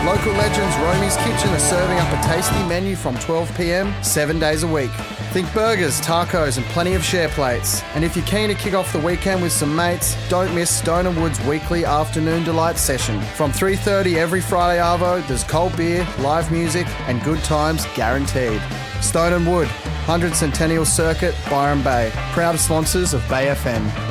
Local legends Romy's Kitchen are serving up a tasty menu from 12 p.m, 7 days a week. Think burgers, tacos and plenty of share plates. And if you're keen to kick off the weekend with some mates, don't miss Stone & Wood's weekly afternoon delight session. From 3:30 every Friday arvo, there's cold beer, live music and good times guaranteed. Stone & Wood, 100 Centennial Circuit, Byron Bay. Proud sponsors of Bay FM.